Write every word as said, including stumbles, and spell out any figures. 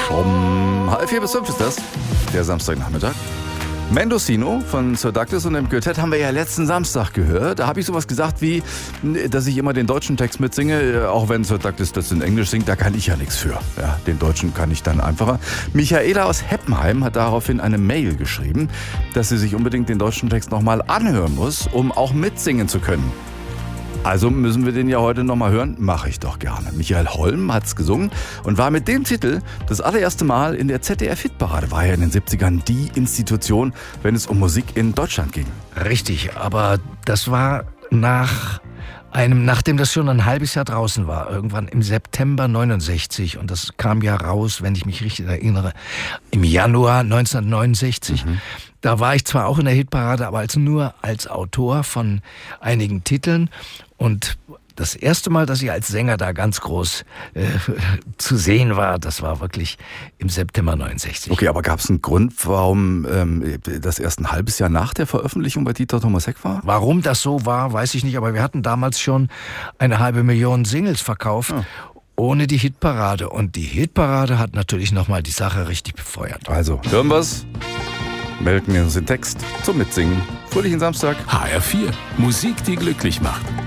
Um halb vier bis fünf ist das, der Samstagnachmittag. Mendocino von Sir Douglas und dem Quartett haben wir ja letzten Samstag gehört. Da habe ich sowas gesagt wie, dass ich immer den deutschen Text mitsinge, auch wenn Sir Douglas das in Englisch singt, da kann ich ja nichts für. Ja, den deutschen kann ich dann einfacher. Michaela aus Heppenheim hat daraufhin eine Mail geschrieben, dass sie sich unbedingt den deutschen Text nochmal anhören muss, um auch mitsingen zu können. Also müssen wir den ja heute nochmal hören? Mache ich doch gerne. Michael Holm hat's gesungen und war mit dem Titel das allererste Mal in der Z D F-Hitparade. War ja in den siebzigern die Institution, wenn es um Musik in Deutschland ging. Richtig, aber das war nach einem, nachdem das schon ein halbes Jahr draußen war, irgendwann im September neunundsechzig, und das kam ja raus, wenn ich mich richtig erinnere, im Januar neunzehnhundertneunundsechzig. Mhm. Da war ich zwar auch in der Hitparade, aber als nur als Autor von einigen Titeln, und das erste Mal, dass ich als Sänger da ganz groß äh, zu sehen war, das war wirklich im September neunundsechzig. Okay, aber gab es einen Grund, warum ähm, das erst ein halbes Jahr nach der Veröffentlichung bei Dieter Thomas Heck war? Warum das so war, weiß ich nicht, aber wir hatten damals schon eine halbe Million Singles verkauft. Ja. Ohne die Hitparade. Und die Hitparade hat natürlich nochmal die Sache richtig befeuert. Also, hören wir's. Melden wir uns den Text zum Mitsingen. Fröhlichen Samstag. H R vier. Musik, die glücklich macht.